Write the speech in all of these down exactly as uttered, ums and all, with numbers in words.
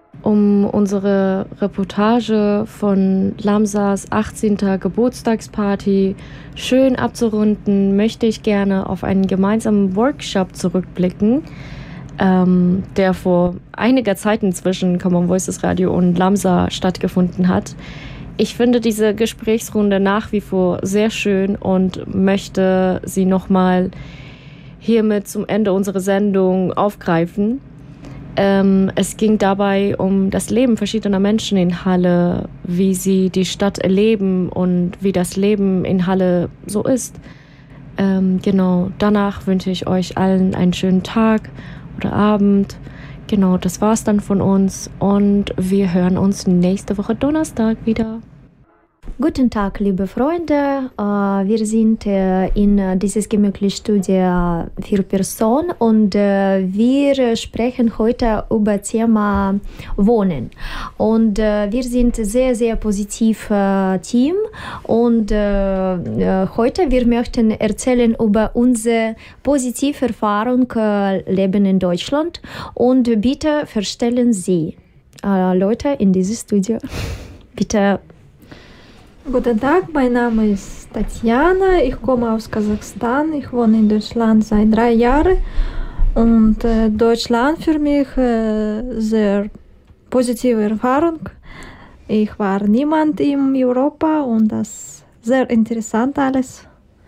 Um unsere Reportage von Lamsas achtzehnter Geburtstagsparty schön abzurunden, möchte ich gerne auf einen gemeinsamen Workshop zurückblicken, ähm, der vor einiger Zeit inzwischen Common Voices Radio und Lamsa stattgefunden hat. Ich finde diese Gesprächsrunde nach wie vor sehr schön und möchte sie nochmal hiermit zum Ende unserer Sendung aufgreifen. Ähm, es ging dabei um das Leben verschiedener Menschen in Halle, wie sie die Stadt erleben und wie das Leben in Halle so ist. Ähm, genau, danach wünsche ich euch allen einen schönen Tag oder Abend. Genau, das war's dann von uns und wir hören uns nächste Woche Donnerstag wieder. Guten Tag, liebe Freunde. Wir sind in dieses gemütliche Studio vier Personen und wir sprechen heute über das Thema Wohnen. Und wir sind ein sehr, sehr positives Team und heute wir möchten erzählen über unsere positive Erfahrung Leben in Deutschland und bitte verstellen Sie Leute in dieses Studio. Bitte. Guten Tag, mein Name ist Tatjana, ich komme aus Kasachstan, ich wohne in Deutschland seit drei Jahren und äh, Deutschland für mich äh, sehr positive Erfahrung. Ich war niemand in Europa und das ist sehr interessant alles.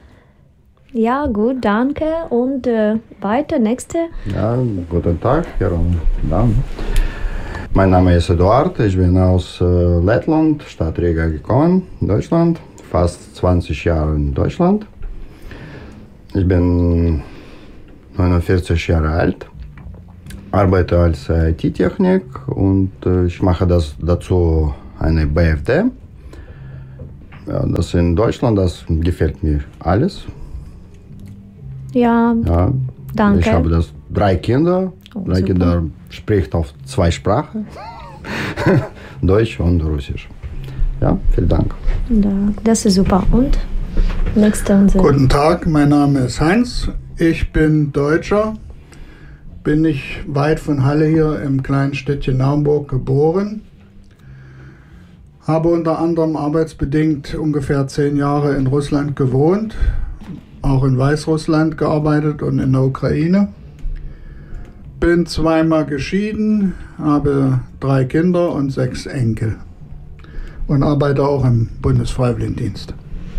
Ja, gut, danke und äh, weiter, nächste. Ja, guten Tag, Herr und Damen. Mein Name ist Eduard, ich bin aus äh, Lettland, Stadt Riga gekommen, Deutschland, fast zwanzig Jahre in Deutschland. Ich bin neunundvierzig Jahre alt, arbeite als I T-Technik und äh, ich mache das dazu eine B F D. Ja, das in Deutschland, das gefällt mir alles. Ja, ja danke. Ich habe das drei Kinder. Oh, drei Kinder spricht auf zwei Sprachen, Deutsch und Russisch. Ja, vielen Dank. Ja, das ist super. Und nächste unsere. Guten Tag, mein Name ist Heinz. Ich bin Deutscher. Bin nicht weit von Halle hier im kleinen Städtchen Naumburg geboren. Habe unter anderem arbeitsbedingt ungefähr zehn Jahre in Russland gewohnt, auch in Weißrussland gearbeitet und in der Ukraine. Bin zweimal geschieden, habe drei Kinder und sechs Enkel und arbeite auch im Bundesfreiwilligendienst.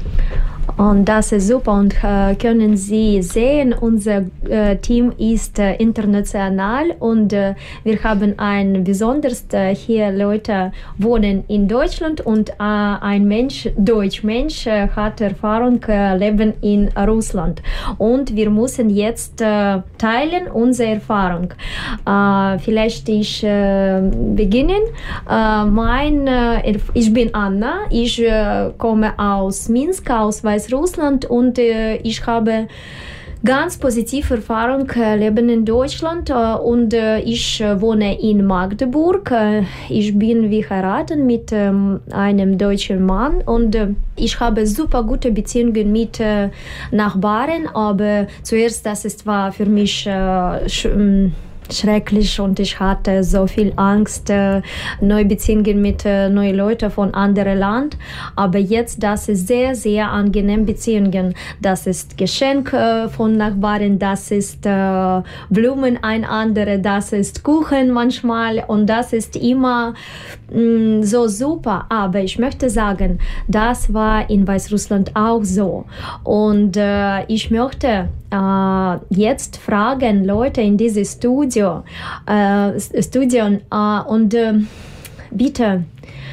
Und das ist super und äh, können Sie sehen, unser äh, Team ist äh, international und äh, wir haben ein besonders äh, hier Leute wohnen in Deutschland und äh, ein Mensch, Deutsch Mensch äh, hat Erfahrung äh, leben in Russland und wir müssen jetzt äh, teilen unsere Erfahrung. Äh, vielleicht ich äh, beginnen. Äh, mein, äh, ich bin Anna, ich äh, komme aus Minsk, aus Weißrussland und äh, ich habe ganz positive Erfahrung äh, leben in Deutschland äh, und äh, ich äh, wohne in Magdeburg. Äh, ich bin wie heiratet mit ähm, einem deutschen Mann und äh, ich habe super gute Beziehungen mit äh, Nachbarn, aber zuerst das ist, war für mich äh, sch- schrecklich und ich hatte so viel Angst, äh, neue Beziehungen mit äh, neuen Leuten von anderen Land. Aber jetzt, das ist sehr, sehr angenehm Beziehungen. Das ist Geschenk äh, von Nachbarn, das ist äh, Blumen ein andere, das ist Kuchen manchmal und das ist immer mh, so super. Aber ich möchte sagen, das war in Weißrussland auch so. Und äh, ich möchte äh, jetzt fragen Leute in diesem Studio, Äh, Studio äh, und äh, bitte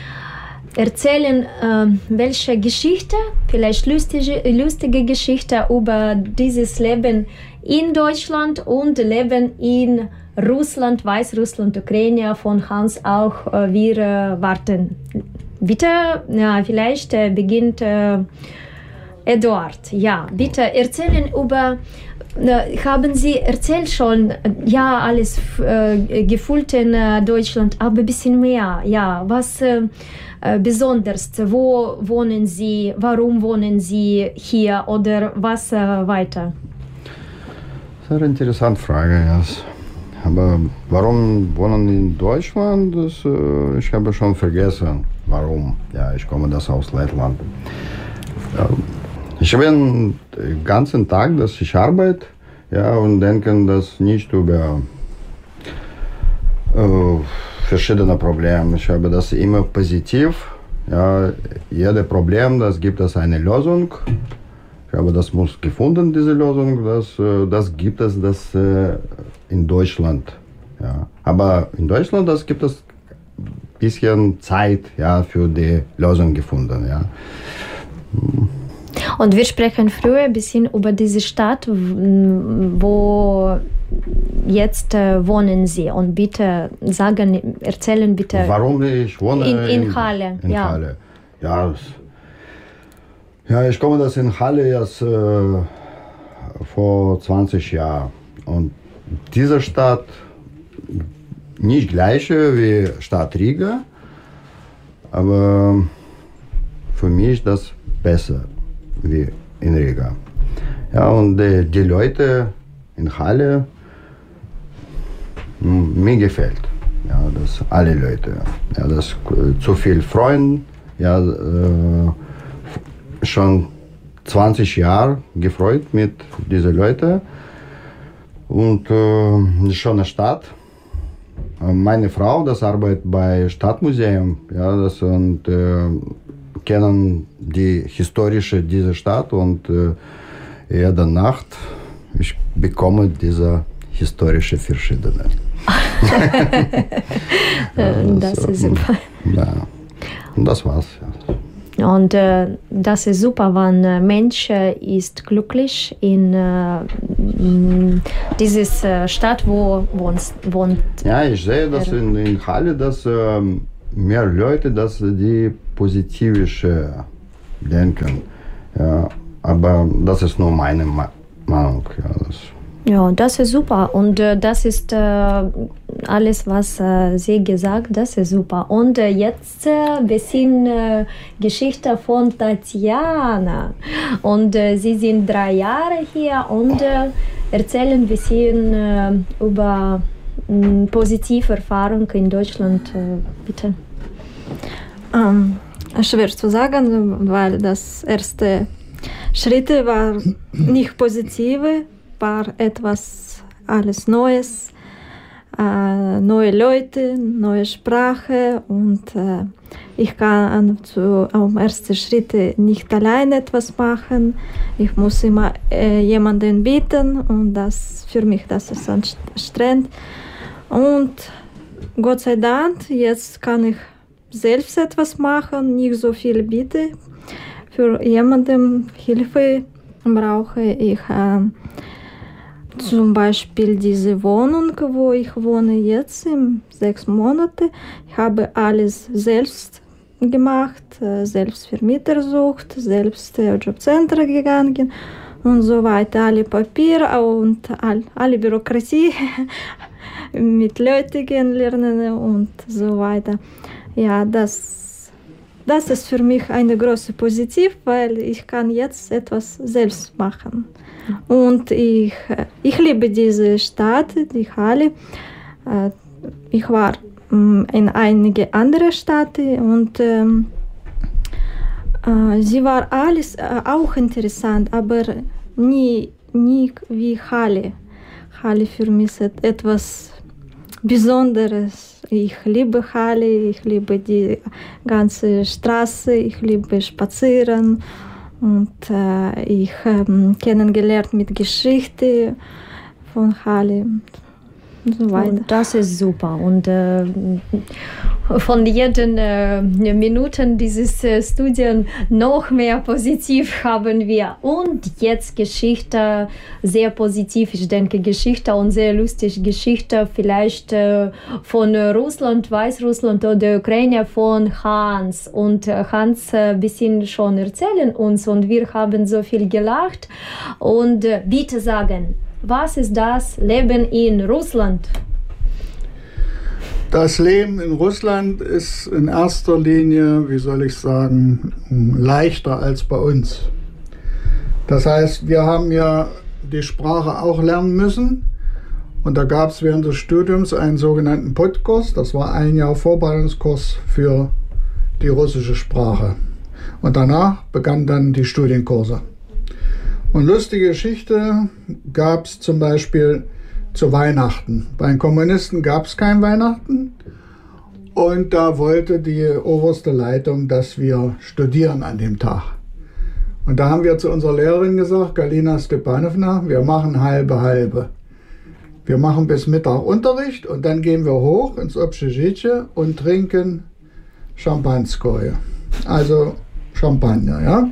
erzählen, äh, welche Geschichte, vielleicht lustige, lustige Geschichte über dieses Leben in Deutschland und Leben in Russland, Weißrussland, Ukraine von Hans auch äh, wir äh, warten. Bitte, ja, vielleicht äh, beginnt äh, Eduard. Ja, bitte erzählen über haben Sie erzählt schon, ja, alles äh, gefühlt in äh, Deutschland, aber ein bisschen mehr, ja, was äh, äh, besonders, wo wohnen Sie, warum wohnen Sie hier oder was äh, weiter? Sehr interessante Frage, ja. Aber warum wohnen in Deutschland? Das, äh, ich habe schon vergessen, warum. Ja, ich komme das aus Lettland. Ja, ich bin den ganzen Tag, dass ich arbeite, ja, und denke das nicht über äh, verschiedene Probleme. Ich habe das immer positiv. Ja, jedes Problem, das gibt es eine Lösung. Ich habe das muss gefunden, diese Lösung. Das, das gibt es das in Deutschland. Ja. Aber in Deutschland das gibt es ein bisschen Zeit, ja, für die Lösung gefunden. Ja. Und wir sprechen früher ein bisschen über diese Stadt, wo jetzt äh, wohnen Sie. Und bitte sagen, erzählen bitte. Warum ich wohne in, in, in Halle. In ja. Halle. Ja, das, ja, ich komme das in Halle jetzt äh, vor zwanzig Jahren. Und diese Stadt nicht gleiche wie Stadt Riga, aber für mich das besser wie in Riga. Ja, und die, die Leute in Halle, mir gefällt. Ja, das alle Leute. Ja, das zu viel Freunde. Ja, äh, schon zwanzig Jahre gefreut mit diesen Leuten. Und äh, schon eine Stadt. Meine Frau, das arbeitet bei Stadtmuseum. Ja, das und äh, kennen die historische diese Stadt und äh, jede Nacht ich bekomme diese historische verschiedene. Ja, das so, ist super. Ja, und das war's. Ja. Und äh, das ist super, wenn ein Mensch ist glücklich in äh, dieser äh, Stadt, wo wohnt, wohnt. Ja, ich sehe das in, in Halle, dass äh, mehr Leute, dass die positivische denken. Ja, aber das ist nur meine Meinung. Ja, das Ja, das ist super und äh, das ist äh, alles, was äh, Sie gesagt, das ist super. Und äh, jetzt ein äh, bisschen äh, Geschichte von Tatjana. Und äh, Sie sind drei Jahre hier und äh, erzählen ein bisschen äh, über äh, positive Erfahrungen in Deutschland, äh, bitte. Ähm, schwer zu sagen, weil das erste Schritte war nicht positive. War etwas alles Neues, äh, neue Leute, neue Sprache und äh, ich kann zu, am ersten Schritt nicht allein etwas machen. Ich muss immer äh, jemanden bitten und das für mich das ist anstrengend. Und Gott sei Dank, jetzt kann ich selbst etwas machen, nicht so viel bitte. Für jemanden Hilfe brauche ich äh, zum Beispiel diese Wohnung, wo ich wohne jetzt, in sechs Monate. Ich habe alles selbst gemacht, selbst Vermieter gesucht, selbst Jobcenter gegangen und so weiter. Alle Papiere und all, alle Bürokratie mit Leuten kennenlernen und so weiter. Ja, das, das ist für mich eine große Positiv, weil ich kann jetzt etwas selbst machen. Und ich, ich liebe diese Stadt, die Halle. Ich war in einige andere Städte und ähm, äh, sie war alles äh, auch interessant, aber nie, nie wie Halle. Halle für mich ist etwas Besonderes. Ich liebe Halle, ich liebe die ganze Straße, ich liebe Spazieren. Und äh, ich habe kennengelernt mit Geschichte von Halle und so weiter. Und das ist super. Und äh, von jeden äh, Minuten dieses äh, Studien noch mehr positiv haben wir. Und jetzt Geschichte sehr positiv. Ich denke Geschichte und sehr lustig Geschichte vielleicht äh, von Russland, Weißrussland oder Ukraine von Hans. Und äh, Hans ein äh, bisschen schon erzählen uns und wir haben so viel gelacht. Und äh, bitte sagen, was ist das Leben in Russland? Das Leben in Russland ist in erster Linie, wie soll ich sagen, leichter als bei uns. Das heißt, wir haben ja die Sprache auch lernen müssen Und da gab es während des Studiums einen sogenannten Podkurs. Das war ein Jahr Vorbereitungskurs für die russische Sprache. Und danach begannen dann die Studienkurse. Und lustige Geschichte gab es zum Beispiel zu Weihnachten. Bei den Kommunisten gab es kein Weihnachten. Und da wollte die oberste Leitung, dass wir studieren an dem Tag. Und da haben wir zu unserer Lehrerin gesagt, Galina Stepanowna, wir machen halbe halbe. Wir machen bis Mittag Unterricht und dann gehen wir hoch ins Общежитие und trinken Champanskoje. Also Champagner, ja.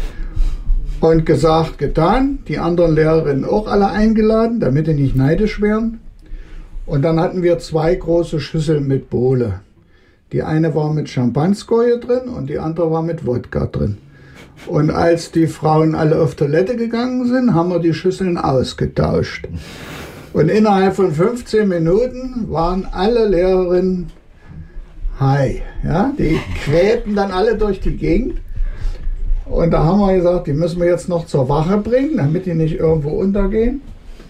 Und gesagt, getan. Die anderen Lehrerinnen auch alle eingeladen, damit die nicht neidisch wären. Und dann hatten wir zwei große Schüsseln mit Bowle. Die eine war mit Champanskoje drin und die andere war mit Wodka drin. Und als die Frauen alle auf Toilette gegangen sind, haben wir die Schüsseln ausgetauscht. Und innerhalb von fünfzehn Minuten waren alle Lehrerinnen high. Ja? Die quälten dann alle durch die Gegend. Und da haben wir gesagt, die müssen wir jetzt noch zur Wache bringen, damit die nicht irgendwo untergehen.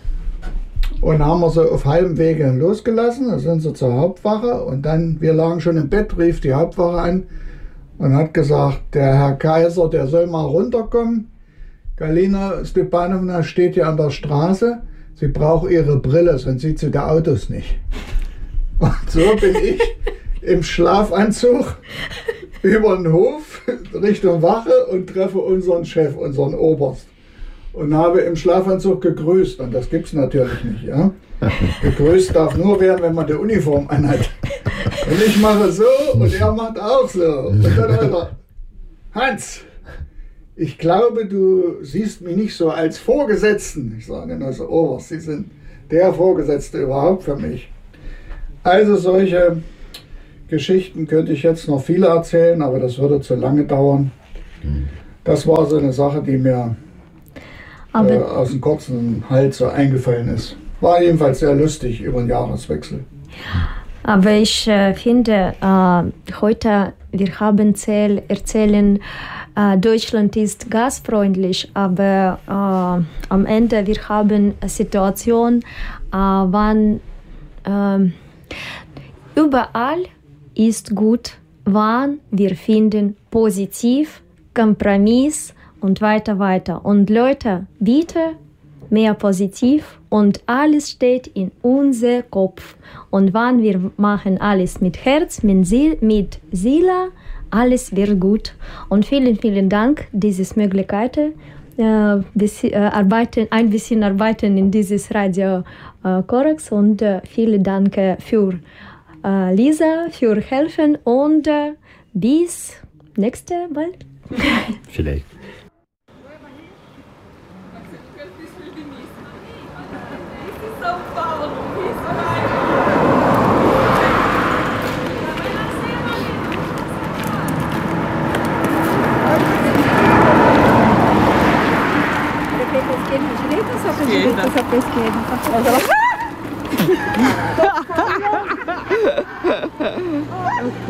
Und haben wir sie auf halbem Wege losgelassen, da sind sie zur Hauptwache. Und dann, wir lagen schon im Bett, rief die Hauptwache an und hat gesagt, der Herr Kaiser, der soll mal runterkommen. Galina Stepanowna steht hier an der Straße, sie braucht ihre Brille, sonst sieht sie die Autos nicht. Und so bin ich im Schlafanzug über den Hof Richtung Wache und treffe unseren Chef, unseren Oberst. Und habe im Schlafanzug gegrüßt. Und das gibt es natürlich nicht. Ja? Gegrüßt darf nur werden, wenn man die Uniform anhat. Und ich mache so und er macht auch so. Und dann hat er, Hans, ich glaube, du siehst mich nicht so als Vorgesetzten. Ich sage, na so, Oberst, Sie sind der Vorgesetzte überhaupt für mich. Also solche Geschichten könnte ich jetzt noch viele erzählen, aber das würde zu lange dauern. Das war so eine Sache, die mir äh, aus dem kurzen Halt so eingefallen ist. War jedenfalls sehr lustig über den Jahreswechsel. Aber ich äh, finde, äh, heute, wir haben erzähl, erzählen, äh, Deutschland ist gastfreundlich, aber äh, am Ende, wir haben eine Situation, äh, wann äh, überall ist gut, wann wir finden positiv, Kompromiss und weiter, weiter. Und Leute, bitte mehr positiv und alles steht in unserem Kopf. Und wenn wir machen alles mit Herz, mit Seele, mit Seele, alles wird gut. Und vielen, vielen Dank, diese Möglichkeiten, äh, bisschen, äh, arbeiten, ein bisschen arbeiten in dieses Radio äh, Korax und äh, vielen Dank für äh, Lisa, für helfen und äh, bis nächste Mal. Vielleicht. Geht das?